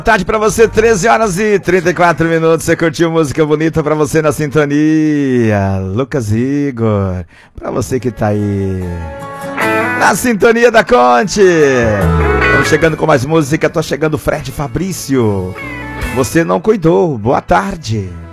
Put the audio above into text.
Boa tarde pra você, 13 horas e 34 minutos. Você curtiu música bonita pra você na sintonia. Lucas Igor, pra você que tá aí na sintonia da Conte. Estamos chegando com mais música. Tô chegando Fred Fabrício. Você não cuidou. Boa tarde.